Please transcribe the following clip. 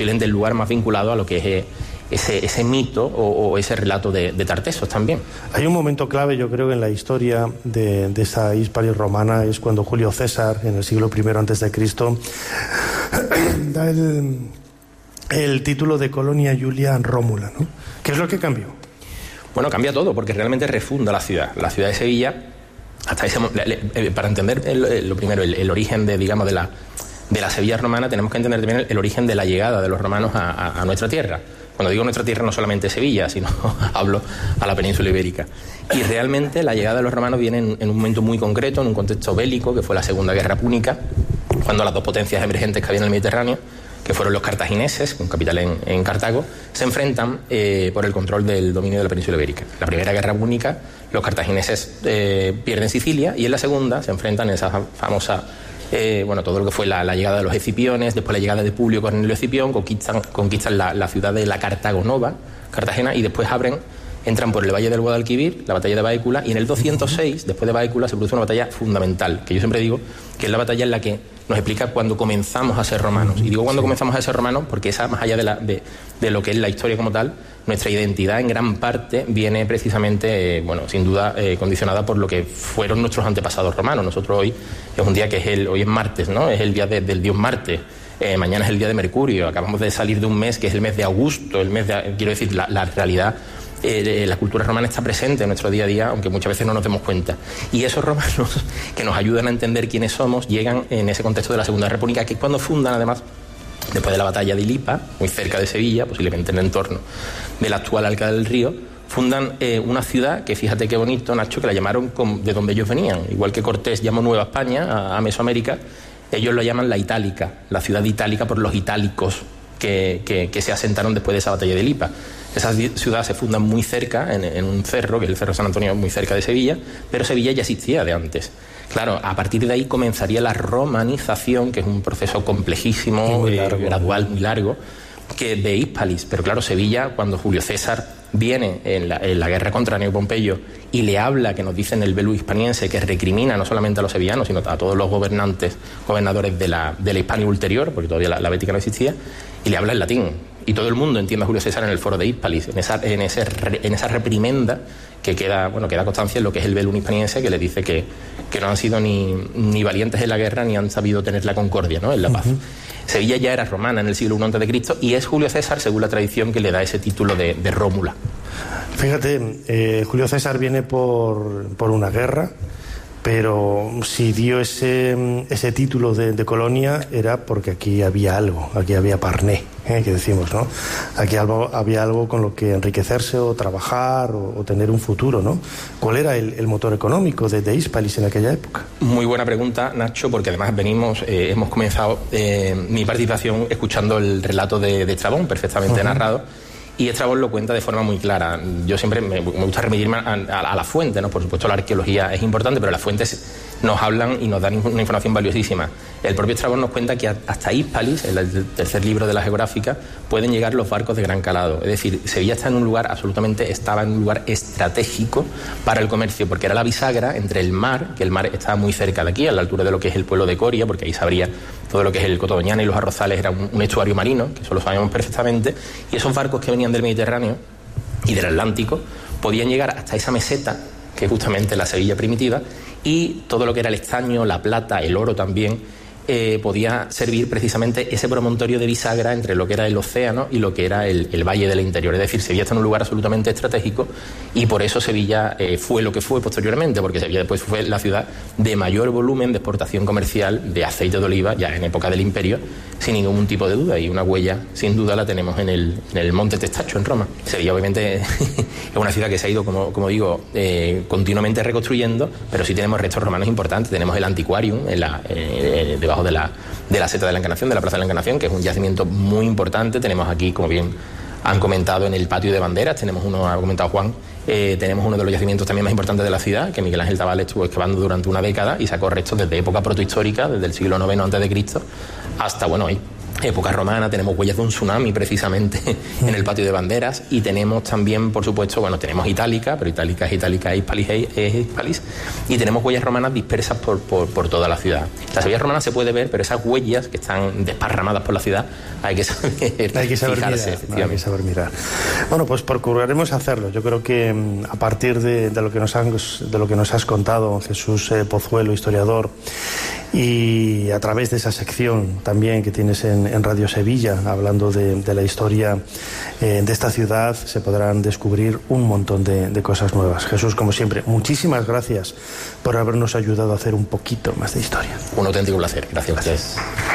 posiblemente el lugar más vinculado a lo que es ese mito o ese relato de Tartessos también. Hay un momento clave, yo creo, en la historia de esa Hispalis romana, es cuando Julio César, en el siglo I a.C., da el título de Colonia Julia Rómula, ¿no? ¿Qué es lo que cambió? Bueno, cambia todo, porque realmente refunda la ciudad. La ciudad de Sevilla, hasta para entender lo primero, el origen de la Sevilla romana, tenemos que entender también el origen de la llegada de los romanos a nuestra tierra. Cuando digo nuestra tierra, no solamente Sevilla, sino hablo a la península ibérica. Y realmente la llegada de los romanos viene en un momento muy concreto, en un contexto bélico, que fue la Segunda Guerra Púnica, cuando las dos potencias emergentes que había en el Mediterráneo, que fueron los cartagineses, con capital en Cartago, se enfrentan por el control del dominio de la península ibérica. La Primera Guerra Púnica, los cartagineses pierden Sicilia, y en la segunda se enfrentan en esa famosa... todo lo que fue la llegada de los escipiones, después la llegada de Publio Cornelio Escipión, conquistan la ciudad de la Cartago Nova, Cartagena, y después entran por el Valle del Guadalquivir, la batalla de Baécula, y en el 206, después de Baécula, se produce una batalla fundamental, que yo siempre digo que es la batalla en la que nos explica cuando comenzamos a ser romanos. Y digo cuando comenzamos a ser romanos porque esa, más allá de lo que es la historia como tal, nuestra identidad en gran parte viene precisamente, sin duda, condicionada por lo que fueron nuestros antepasados romanos. Nosotros hoy es un día hoy es martes, ¿no? Es el día del dios Marte. Mañana es el día de Mercurio. Acabamos de salir de un mes que es el mes de Augusto, quiero decir, la realidad. La cultura romana está presente en nuestro día a día, aunque muchas veces no nos demos cuenta. Y esos romanos que nos ayudan a entender quiénes somos llegan en ese contexto de la Segunda República, que es cuando fundan, además, después de la batalla de Ilipa, muy cerca de Sevilla, posiblemente en el entorno del actual Alcalá del Río, fundan una ciudad que, fíjate qué bonito, Nacho, que la llamaron de donde ellos venían. Igual que Cortés llamó Nueva España a Mesoamérica, ellos lo llaman la Itálica, la ciudad itálica por los itálicos que se asentaron después de esa batalla de Lipa. Esa ciudad se funda muy cerca, en un cerro, que es el Cerro San Antonio, muy cerca de Sevilla, pero Sevilla ya existía de antes. Claro, a partir de ahí comenzaría la romanización, que es un proceso complejísimo, gradual, muy largo, que de Hispalis. Pero claro, Sevilla, cuando Julio César viene en la guerra contra Neo Pompeyo y le habla, que nos dicen el velo hispaniense, que recrimina no solamente a los sevillanos, sino a todos los gobernadores de la Hispania ulterior, porque todavía la bética no existía, y le habla en latín. Y todo el mundo entiende a Julio César en el foro de Hispalis, en esa reprimenda que queda constancia en lo que es el velo hispaniense, que le dice que no han sido ni valientes en la guerra ni han sabido tener la concordia, ¿no?, en la paz. Sevilla ya era romana en el siglo I a.C. y es Julio César, según la tradición, que le da ese título de Rómula. Fíjate, Julio César viene por una guerra, pero si dio ese título de colonia era porque aquí había algo, aquí había parné, que decimos, ¿no? Aquí había algo con lo que enriquecerse o trabajar o tener un futuro, ¿no? ¿Cuál era el motor económico de Hispalis en aquella época? Muy buena pregunta, Nacho, porque además hemos comenzado mi participación escuchando el relato de Estrabón, perfectamente narrado. Y Estrabón lo cuenta de forma muy clara. Yo siempre me gusta remitirme a la fuente, ¿no? Por supuesto, la arqueología es importante, pero las fuentes nos hablan y nos dan una información valiosísima. El propio Estrabón nos cuenta que hasta Hispalis, el tercer libro de la geográfica, pueden llegar los barcos de gran calado. Es decir, Sevilla estaba en un lugar estratégico para el comercio, porque era la bisagra entre el mar, que el mar estaba muy cerca de aquí, a la altura de lo que es el pueblo de Coria, porque ahí se abría todo lo que es el Cotodoñana y los arrozales, era un estuario marino, que eso lo sabíamos perfectamente, y esos barcos que venían del Mediterráneo y del Atlántico podían llegar hasta esa meseta, que es justamente la Sevilla primitiva, y todo lo que era el estaño, la plata, el oro también, podía servir precisamente ese promontorio de bisagra entre lo que era el océano y lo que era el valle del interior. Es decir, Sevilla está en un lugar absolutamente estratégico y por eso Sevilla fue lo que fue posteriormente, porque Sevilla después fue la ciudad de mayor volumen de exportación comercial de aceite de oliva, ya en época del Imperio, sin ningún tipo de duda, y una huella sin duda la tenemos en el Monte Testacho, en Roma. Sevilla obviamente es una ciudad que se ha ido, como digo, continuamente reconstruyendo, pero sí tenemos restos romanos importantes. Tenemos el Antiquarium debajo de la seta de la Encarnación, de la Plaza de la Encarnación, que es un yacimiento muy importante. Tenemos aquí, como bien han comentado, en el patio de banderas, tenemos uno, ha comentado Juan, tenemos uno de los yacimientos también más importantes de la ciudad, que Miguel Ángel Tabal estuvo excavando durante una década y sacó restos desde época protohistórica, desde el siglo IX a.C., hasta, hoy. época romana, tenemos huellas de un tsunami precisamente en el patio de banderas, y tenemos también, por supuesto, bueno, tenemos Itálica, pero Itálica es Hispalis, y tenemos huellas romanas dispersas por toda la ciudad. La Sevilla romana se puede ver, pero esas huellas que están desparramadas por la ciudad hay que saber fijarse, hay que saber mirar. Bueno, pues procuraremos hacerlo. Yo creo que a partir de lo que nos has contado, Jesús Pozuelo, historiador, y a través de esa sección también que tienes en Radio Sevilla, hablando de la historia de esta ciudad, se podrán descubrir un montón de cosas nuevas. Jesús, como siempre, muchísimas gracias por habernos ayudado a hacer un poquito más de historia. Un auténtico placer. Gracias.